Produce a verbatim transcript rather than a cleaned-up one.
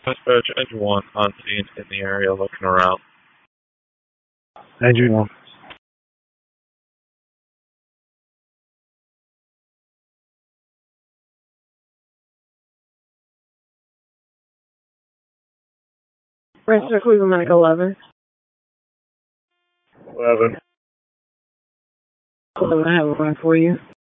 Dispatch, engine one on scene in the area looking around. Engine one. Register Cleveland eleven. eleven. eleven, I have a run for you.